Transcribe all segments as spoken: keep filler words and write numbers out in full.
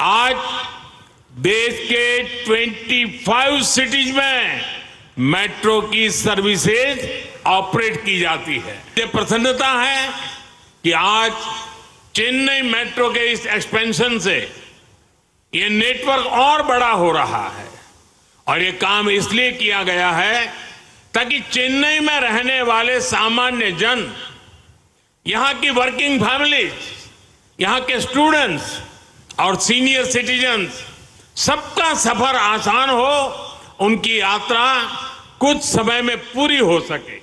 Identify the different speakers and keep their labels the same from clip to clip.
Speaker 1: आज देश के पच्चीस सिटीज में मेट्रो की सर्विसेज ऑपरेट की जाती है। ये प्रसन्नता है कि आज चेन्नई मेट्रो के इस एक्सपेंशन से ये नेटवर्क और बड़ा हो रहा है और ये काम इसलिए किया गया है ताकि चेन्नई में रहने वाले सामान्य जन, यहां की वर्किंग फैमिलीज, यहां के स्टूडेंट्स और सीनियर सिटीजन्स सबका सफर आसान हो, उनकी यात्रा कुछ समय में पूरी हो सके।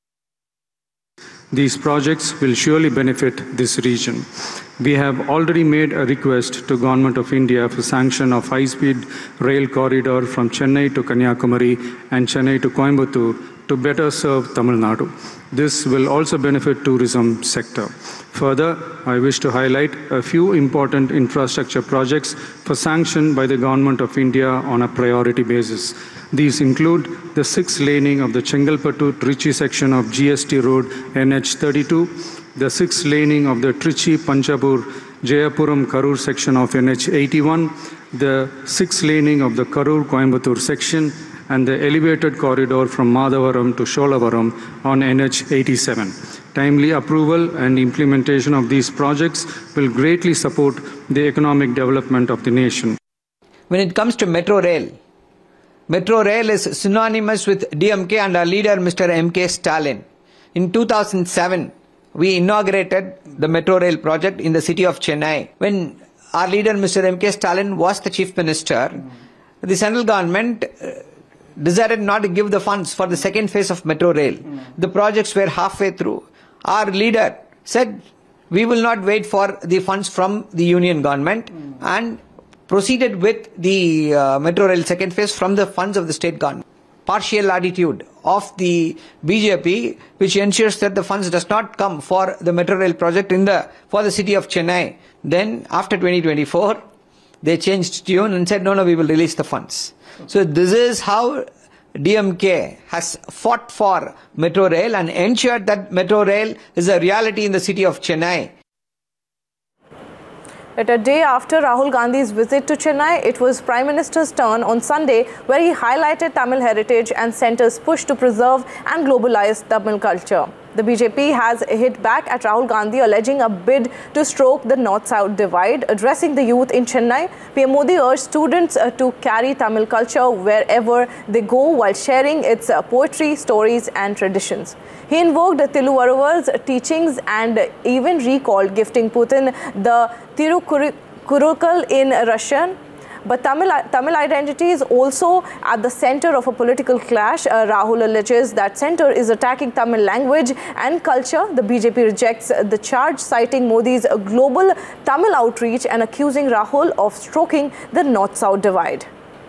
Speaker 2: These projects will surely benefit this region. We have already made a request to Government of India for sanction of high-speed rail corridor from Chennai to Kanyakumari and Chennai to Coimbatore to better serve Tamil Nadu. This will also benefit tourism sector. Further, I wish to highlight a few important infrastructure projects for sanction by the Government of India on a priority basis. These include the sixth laning of the Chengalpattu-Trichy section of G S T Road N H thirty-two, the sixth laning of the Trichy-Panchapur-Jayapuram-Karur section of N H eighty-one, the sixth laning of the Karur-Coimbatore section, and the elevated corridor from Madavaram to Sholavaram on N H eighty-seven. Timely approval and implementation of these projects will greatly support the economic development of the nation.
Speaker 3: When it comes to metro rail, Metro rail is synonymous with D M K and our leader Mister M K Stalin. In two thousand seven, we inaugurated the metro rail project in the city of Chennai. When our leader Mister M K Stalin was the chief minister, the central government decided not to give the funds for the second phase of metro rail. The projects were halfway through. Our leader said, we will not wait for the funds from the union government, and proceeded with the uh, metro rail second phase from the funds of the state government. Partial attitude of the B J P, which ensures that the funds does not come for the metro rail project in the for the city of Chennai. Then after twenty twenty-four, they changed tune and said, no, no, we will release the funds. So this is how D M K has fought for metro rail and ensured that metro rail is a reality in the city of Chennai.
Speaker 4: At a day after Rahul Gandhi's visit to Chennai, it was Prime Minister's turn on Sunday, where he highlighted Tamil heritage and centre's push to preserve and globalize Tamil culture. The B J P has hit back at Rahul Gandhi, alleging a bid to stroke the north-south divide. Addressing the youth in Chennai, P M Modi urged students uh, to carry Tamil culture wherever they go while sharing its uh, poetry, stories and traditions. He invoked Tiruvarur's teachings and even recalled gifting Putin the Tirukural in Russian. But Tamil, Tamil identity is also at the center of a political clash. Uh, Rahul alleges that center is attacking Tamil language and culture. The B J P rejects the charge, citing Modi's global Tamil outreach and accusing Rahul of stroking the north-south divide.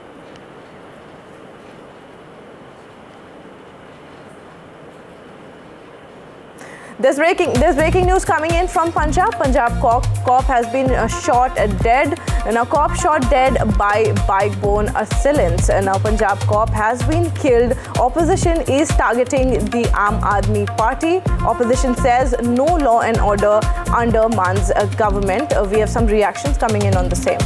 Speaker 4: There's breaking, there's breaking news coming in from Punjab. Punjab cop, cop has been uh, shot dead. Now, cop shot dead by bike-borne assailants. Now, Punjab cop has been killed. Opposition is targeting the Aam Aadmi Party. Opposition says no law and order under Man's uh, government. Uh, we have some reactions coming in on the same.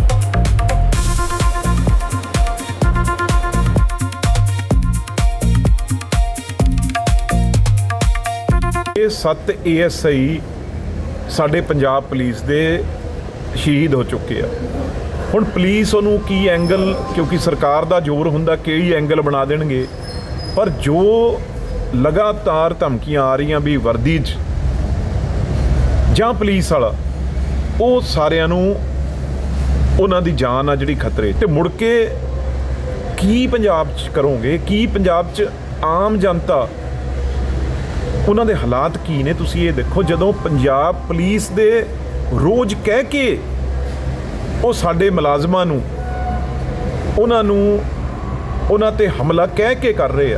Speaker 5: ਇਹ ਸੱਤ A S I ਸਾਡੇ Punjab police ਦੇ ਸ਼ਹੀਦ ਹੋ ਚੁੱਕੇ ਆ। ਹੁਣ police ਉਹਨੂੰ ਕੀ ਐਂਗਲ, ਕਿਉਂਕਿ ਸਰਕਾਰ ਦਾ ਜ਼ੋਰ ਹੁੰਦਾ ਕਈ ਐਂਗਲ ਬਣਾ ਦੇਣਗੇ, ਪਰ ਜੋ ਲਗਾਤਾਰ ਧਮਕੀਆਂ ਆ ਰਹੀਆਂ ਵੀ ਵਰਦੀ 'ਚ ਜਾਂ ਪੁਲਿਸ ਵਾਲਾ, ਉਹ ਸਾਰਿਆਂ ਨੂੰ ਉਹਨਾਂ ਦੀ ਜਾਨ ਆ ਜਿਹੜੀ ਖਤਰੇ। ਤੇ ਮੁੜ ਕੇ ਕੀ ਪੰਜਾਬ 'ਚ ਕਰੋਗੇ, ਕੀ ਪੰਜਾਬ 'ਚ ਆਮ ਜਨਤਾ ਉਹਨਾਂ ਦੇ ਹਾਲਾਤ ਕੀ ਨੇ? ਤੁਸੀਂ ਇਹ ਦੇਖੋ, ਜਦੋਂ ਪੰਜਾਬ ਪੁਲਿਸ ਦੇ ਰੋਜ਼ ਕਹਿ ਕੇ ਉਹ ਸਾਡੇ ਮੁਲਾਜ਼ਮਾਂ ਨੂੰ ਉਹਨਾਂ ਨੂੰ ਉਹਨਾਂ ਤੇ ਹਮਲਾ ਕਹਿ ਕੇ ਕਰ ਰਹੇ ਆ।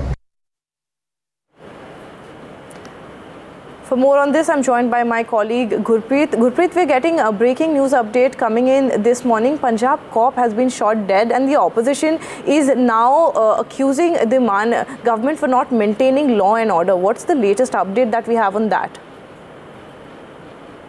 Speaker 4: For more on this, I'm joined by my colleague Gurpreet. Gurpreet, we're getting a breaking news update coming in this morning. Punjab cop has been shot dead and the opposition is now uh, accusing the Man government for not maintaining law and order. What's the latest update that we have on that?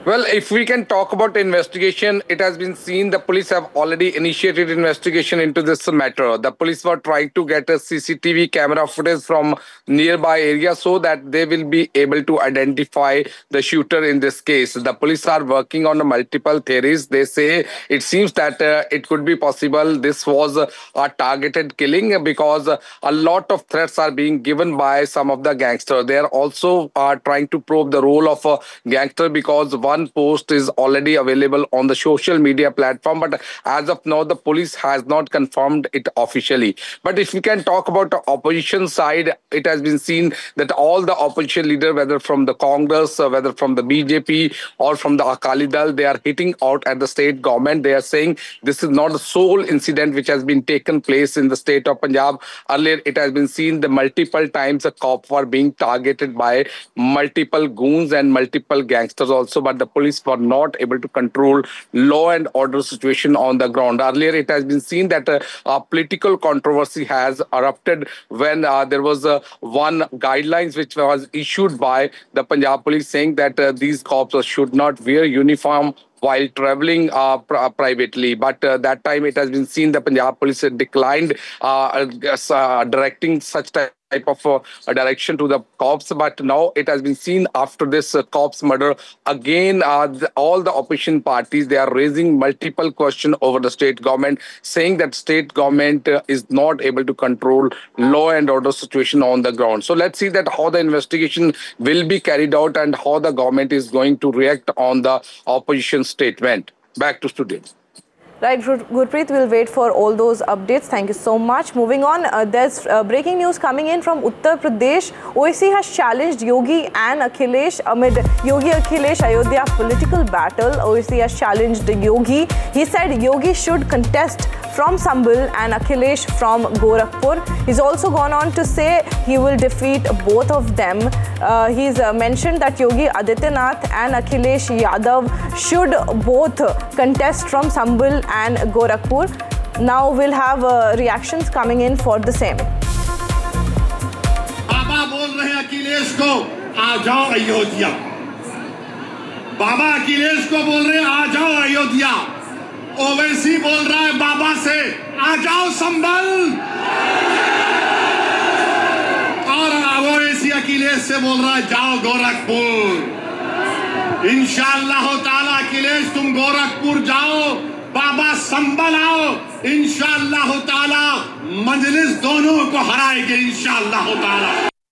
Speaker 6: Well, if we can talk about investigation, it has been seen the police have already initiated investigation into this matter. The police were trying to get a C C T V camera footage from nearby area so that they will be able to identify the shooter in this case. The police are working on multiple theories. They say it seems that uh, it could be possible this was a, a targeted killing because uh, a lot of threats are being given by some of the gangsters. They are also uh, trying to probe the role of a gangster because one One post is already available on the social media platform, but as of now, the police has not confirmed it officially. But if we can talk about the opposition side, it has been seen that all the opposition leaders, whether from the Congress, whether from the B J P or from the Akali Dal, they are hitting out at the state government. They are saying this is not the sole incident which has been taken place in the state of Punjab. Earlier, it has been seen the multiple times the cops were being targeted by multiple goons and multiple gangsters also, but the police were not able to control law and order situation on the ground. Earlier, it has been seen that uh, a political controversy has erupted when uh, there was uh, one guidelines which was issued by the Punjab police saying that uh, these cops should not wear uniform while traveling uh, pr privately. But uh, that time it has been seen the Punjab police declined uh, uh, directing such type type of uh, direction to the cops, but now it has been seen after this uh, cops murder again uh, the, all the opposition parties, they are raising multiple questions over the state government, saying that state government uh, is not able to control law and order situation on the ground. So let's see that how the investigation will be carried out and how the government is going to react on the opposition statement. Back to students.
Speaker 4: Right, Gurpreet, we'll wait for all those updates. Thank you so much. Moving on, uh, there's uh, breaking news coming in from Uttar Pradesh. O I C has challenged Yogi and Akhilesh amid Yogi Akhilesh Ayodhya political battle. O I C has challenged Yogi. He said Yogi should contest from Sambhal and Akhilesh from Gorakhpur. He's also gone on to say he will defeat both of them. Uh, he's uh, mentioned that Yogi Adityanath and Akhilesh Yadav should both contest from Sambhal and Gorakhpur. Now we'll have uh, reactions coming in for the same.
Speaker 7: बाबा बोल रहे हैं अखिलेश को आ जाओ अयोध्या. बाबा अखिलेश को बोल रहे हैं आ जाओ अयोध्या. ओवैसी बोल रहा है बाबा से आ जाओ संभल. और ओवैसी अखिलेश से बोल रहा है जाओ गोरखपुर. इंशाअल्लाह ताला अखिलेश तुम गोरखपुर जाओ, बाबा संभल आओ. इंशाअल्लाह ताला मजलिस दोनों को हराएगी इंशाअल्लाह ताला.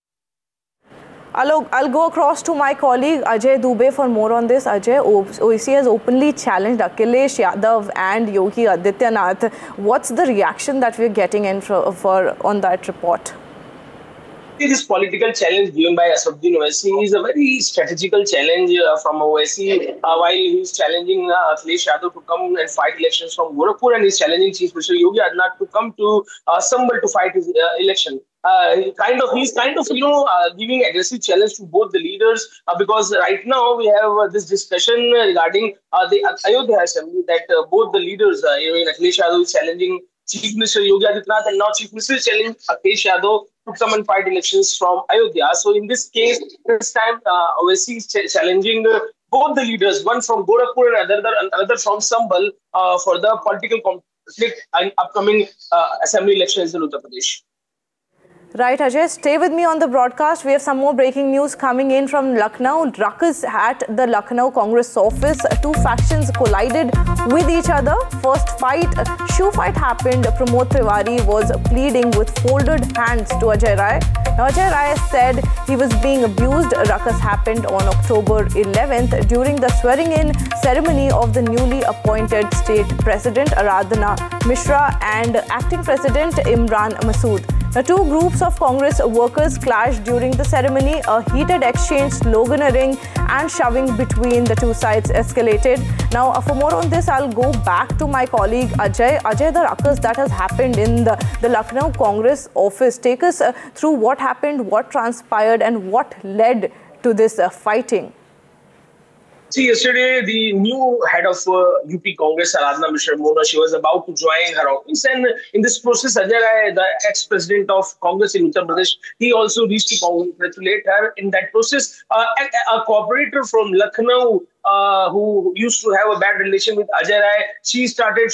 Speaker 4: I'll, I'll go across to my colleague Ajay Dubey for more on this. Ajay, O I C has openly challenged Akhilesh Yadav and Yogi Adityanath. What's the reaction that we're getting in for, for on that report?
Speaker 8: This political challenge given by Asaduddin Owaisi is a very strategical challenge uh, from Owaisi, uh, while he's challenging uh, Akhilesh Yadav to come and fight elections from Gorakhpur, and he's challenging Chief Minister Yogi Adityanath to come to uh, Sambhal to fight his uh, election. Uh, he kind of, he's kind of, you know, uh, giving aggressive challenge to both the leaders uh, because right now we have uh, this discussion regarding uh, the Ayodhya Assembly that uh, both the leaders, uh, you know, Akhilesh Yadav is challenging Chief Minister Yogi Adityanath, and now Chief Minister is challenging Akhilesh Yadav to come and fight elections from Ayodhya. So in this case, this time uh, Owaisi is ch challenging uh, both the leaders, one from Gorakhpur and another, another from Sambhal uh, for the political conflict and upcoming uh, assembly elections in Uttar Pradesh.
Speaker 4: Right, Ajay, stay with me on the broadcast. We have some more breaking news coming in from Lucknow. Ruckus at the Lucknow Congress office. Two factions collided with each other. First fight, shoe fight happened. Pramod Tiwari was pleading with folded hands to Ajay Rai. Now, Ajay Rai said he was being abused. Ruckus happened on October eleventh during the swearing-in ceremony of the newly appointed state president Aradhana Mishra and acting president Imran Masood. The two groups of Congress workers clashed during the ceremony. A heated exchange, sloganeering and shoving between the two sides escalated. Now, uh, for more on this, I'll go back to my colleague Ajay. Ajay, the ruckus that has happened in the, the Lucknow Congress office. Take us uh, through what happened, what transpired and what led to this uh, fighting.
Speaker 8: See, yesterday the new head of uh, U P Congress, Aradhana Mishra Mona, she was about to join her office, and in this process, Ajay Rai, the ex-president of Congress in Uttar Pradesh, he also reached to congratulate her. In that process, uh, a, a cooperator from Lucknow, uh, who used to have a bad relation with Ajay Rai, she started